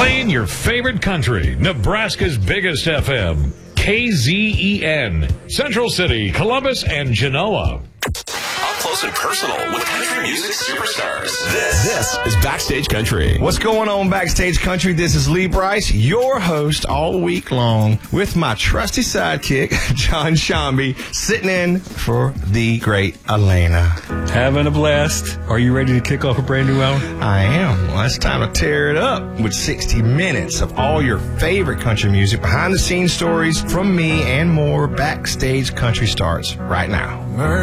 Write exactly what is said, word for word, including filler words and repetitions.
Playing your favorite country, Nebraska's biggest F M, K Z E N, Central City, Columbus, and Genoa. Up close and personal with country music superstars. This, this is Backstage Country. What's going on, Backstage Country? This is Lee Bryce, your host all week long, with my trusty sidekick, John Shambi, sitting in for the great Elena. Having a blast. Are you ready to kick off a brand new hour? I am. Well, it's time to tear it up with sixty minutes of all your favorite country music, behind-the-scenes stories from me, and more. Backstage Country starts right now.